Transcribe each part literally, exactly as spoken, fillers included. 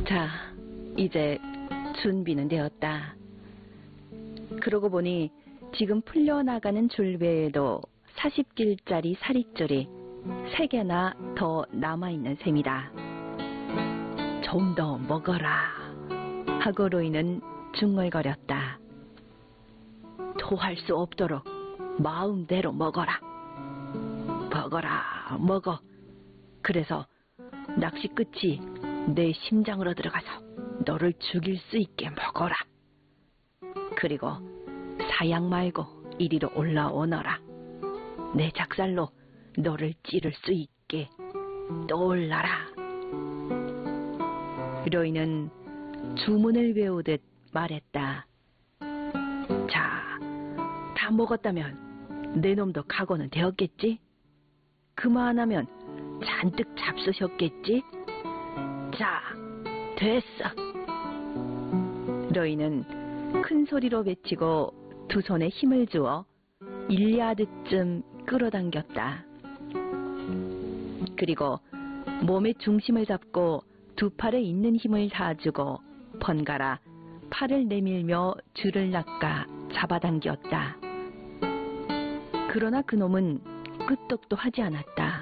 자, 이제 준비는 되었다. 그러고 보니 지금 풀려나가는 줄 외에도 사십 길짜리 사릿줄이 세 개나 더 남아있는 셈이다. 좀 더 먹어라 하고 로이는 중얼거렸다. 토할 수 없도록 마음대로 먹어라. 먹어라 먹어. 그래서 낚시 끝이 내 심장으로 들어가서 너를 죽일 수 있게 먹어라. 그리고 사양 말고 이리로 올라오너라. 내 작살로 너를 찌를 수 있게 떠올라라. 로이는 주문을 외우듯 말했다. 자, 다 먹었다면 내 놈도 각오는 되었겠지? 그만하면 잔뜩 잡수셨겠지? 자, 됐어. 로이는 큰 소리로 외치고 두 손에 힘을 주어 일리아드쯤 끌어당겼다. 그리고 몸의 중심을 잡고 두 팔에 있는 힘을 다 주고 번갈아 팔을 내밀며 줄을 낚아 잡아당겼다. 그러나 그놈은 끄떡도 하지 않았다.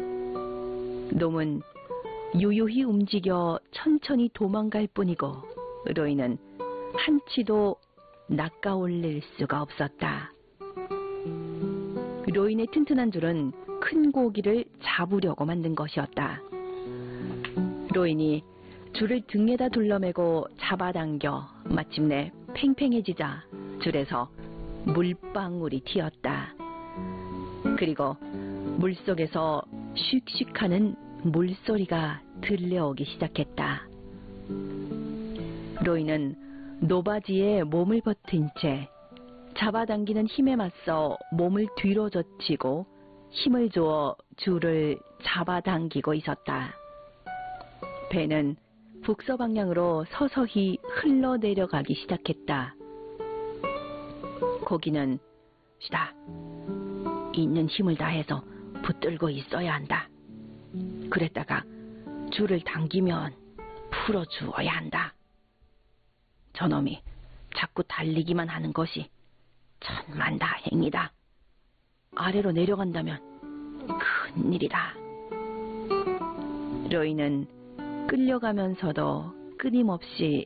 놈은 유유히 움직여 천천히 도망갈 뿐이고 로이는 한치도 낚아올릴 수가 없었다. 로이의 튼튼한 줄은 큰 고기를 잡으려고 만든 것이었다. 로인이 줄을 등에다 둘러매고 잡아당겨 마침내 팽팽해지자 줄에서 물방울이 튀었다. 그리고 물속에서 슉슉하는 물소리가 들려오기 시작했다. 로이는 노바지에 몸을 버틴 채 잡아당기는 힘에 맞서 몸을 뒤로 젖히고 힘을 주어 줄을 잡아당기고 있었다. 배는 북서방향으로 서서히 흘러내려가기 시작했다. 고기는 쉬다. 있는 힘을 다해서 붙들고 있어야 한다. 그랬다가 줄을 당기면 풀어주어야 한다. 저놈이 자꾸 달리기만 하는 것이 천만다행이다. 아래로 내려간다면 큰일이다. 로이는 끌려가면서도 끊임없이